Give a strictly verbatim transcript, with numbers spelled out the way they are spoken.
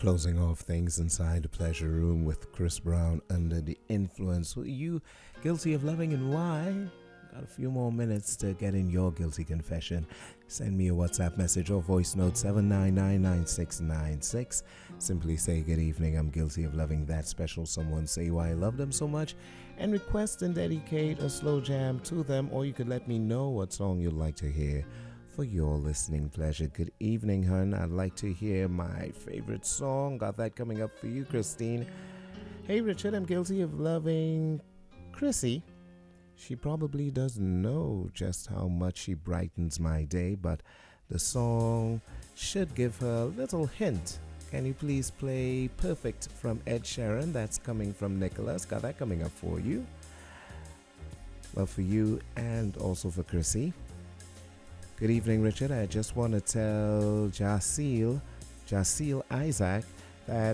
Closing off things inside the pleasure room with Chris Brown, Under the Influence. Who are you guilty of loving and why? Got a few more minutes to get in your guilty confession. Send me a WhatsApp message or voice note seven nine nine nine six nine six. Simply say, good evening, I'm guilty of loving that special someone. Say why I love them so much and request and dedicate a slow jam to them, or you could let me know what song you'd like to hear for your listening pleasure. Good evening, hun. I'd like to hear my favorite song. Got that coming up for you, Christine. Hey, Richard, I'm guilty of loving Chrissy. She probably doesn't know just how much she brightens my day, but the song should give her a little hint. Can you please play Perfect from Ed Sheeran? That's coming from Nicholas. Got that coming up for you. Well, for you and also for Chrissy. Good evening, Richard. I just want to tell Jasil, Jasil Isaac that